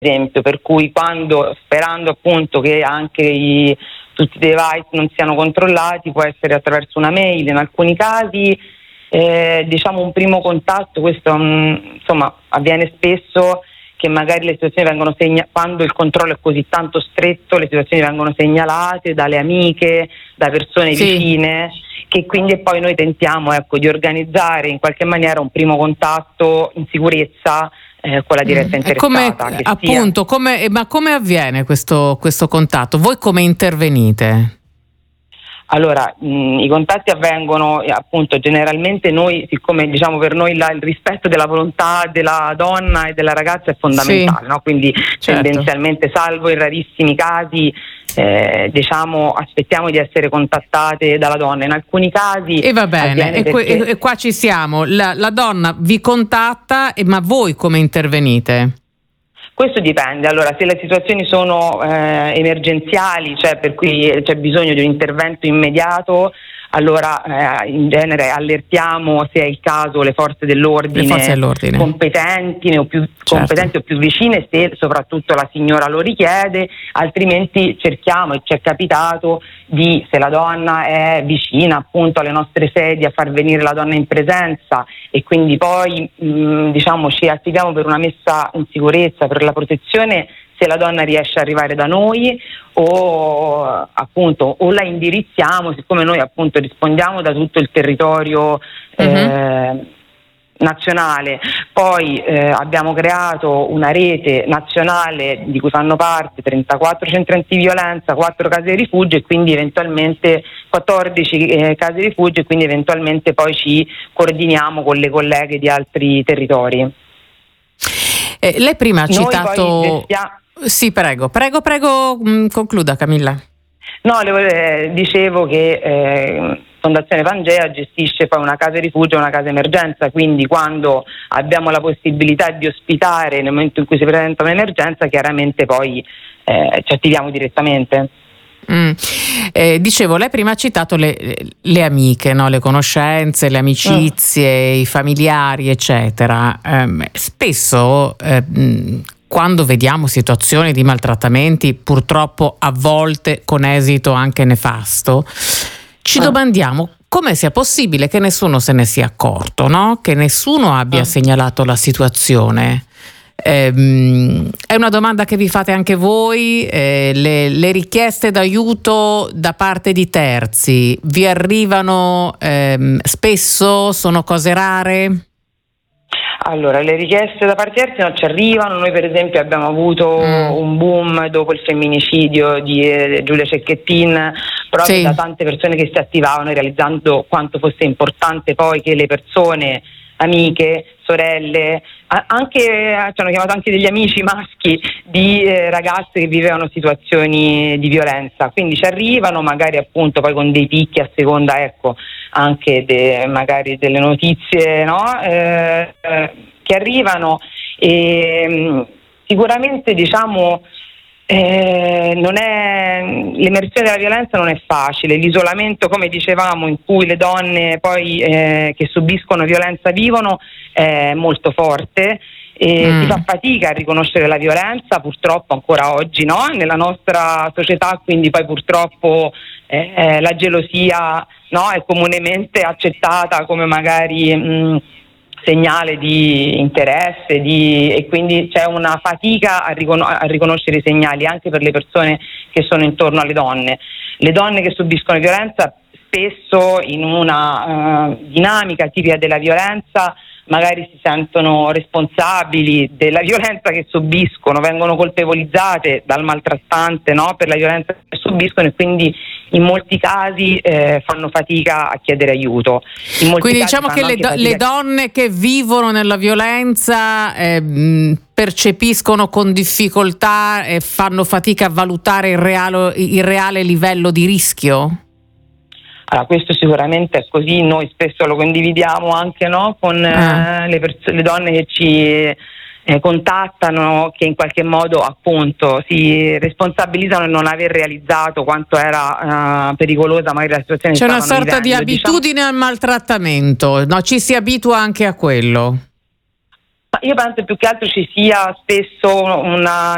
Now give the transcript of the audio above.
esempio, per cui quando, sperando appunto che anche tutti i device non siano controllati, può essere attraverso una mail. In alcuni casi diciamo un primo contatto, questo insomma avviene spesso, che magari le situazioni vengono quando il controllo è così tanto stretto, le situazioni vengono segnalate dalle amiche, da persone vicine, che quindi poi noi tentiamo di organizzare in qualche maniera un primo contatto in sicurezza con la diretta interessata. Ma come avviene questo contatto? Voi come intervenite? Allora, i contatti avvengono appunto generalmente noi, siccome diciamo per noi il rispetto della volontà della donna e della ragazza è fondamentale, no? Quindi tendenzialmente, salvo in rarissimi casi, diciamo aspettiamo di essere contattate dalla donna. In alcuni casi e va bene, e qua ci siamo, la donna vi contatta, ma voi come intervenite? Questo dipende. Allora, se le situazioni sono emergenziali, cioè per cui c'è bisogno di un intervento immediato, allora in genere allertiamo, se è il caso, le forze dell'ordine competenti o più vicine, se soprattutto la signora lo richiede. Altrimenti cerchiamo, e ci è capitato se la donna è vicina appunto alle nostre sedi, a far venire la donna in presenza, e quindi poi diciamo ci attiviamo per una messa in sicurezza, per la protezione, se la donna riesce ad arrivare da noi, o appunto o la indirizziamo, siccome noi appunto rispondiamo da tutto il territorio nazionale. Poi abbiamo creato una rete nazionale di cui fanno parte 34 centri antiviolenza, 4 case di rifugio, e quindi eventualmente 14 case di rifugio, e quindi eventualmente poi ci coordiniamo con le colleghe di altri territori. Lei prima ha citato... Sì, prego, concluda Camilla. No, dicevo che Fondazione Pangea gestisce poi una casa rifugio e una casa emergenza, quindi quando abbiamo la possibilità di ospitare nel momento in cui si presenta un'emergenza, chiaramente poi ci attiviamo direttamente. Dicevo, lei prima ha citato le amiche, no? Le conoscenze, le amicizie, i familiari, eccetera. Spesso quando vediamo situazioni di maltrattamenti, purtroppo a volte con esito anche nefasto, ci domandiamo come sia possibile che nessuno se ne sia accorto, no? Che nessuno abbia segnalato la situazione. È una domanda che vi fate anche voi. Le richieste d'aiuto da parte di terzi vi arrivano spesso? Sono cose rare? Allora, le richieste da parte terzi non ci arrivano. Noi per esempio abbiamo avuto un boom dopo il femminicidio di Giulia Cecchettin, proprio da tante persone che si attivavano, realizzando quanto fosse importante poi che le persone, amiche, sorelle, anche ci hanno chiamato anche degli amici maschi di ragazze che vivevano situazioni di violenza, quindi ci arrivano magari appunto poi con dei picchi a seconda anche magari delle notizie, no? Che arrivano, e sicuramente diciamo l'emersione della violenza non è facile, l'isolamento, come dicevamo, in cui le donne poi che subiscono violenza vivono, è molto forte, e si fa fatica a riconoscere la violenza, purtroppo ancora oggi, no? Nella nostra società, quindi poi purtroppo la gelosia, no? È comunemente accettata come magari segnale di interesse, e quindi c'è una fatica a riconoscere i segnali anche per le persone che sono intorno alle donne. Le donne che subiscono violenza spesso in una dinamica tipica della violenza magari si sentono responsabili della violenza che subiscono, vengono colpevolizzate dal maltrattante, no? Per la violenza che subiscono, e quindi in molti casi fanno fatica a chiedere aiuto. Quindi diciamo che le donne che vivono nella violenza percepiscono con difficoltà e fanno fatica a valutare il reale livello di rischio? Allora, questo sicuramente è così, noi spesso lo condividiamo anche, no? Con le donne che ci contattano, che in qualche modo appunto si responsabilizzano di non aver realizzato quanto era pericolosa magari la situazione. C'è una sorta di abitudine al maltrattamento, no? Ci si abitua anche a quello. Io penso più che altro ci sia spesso una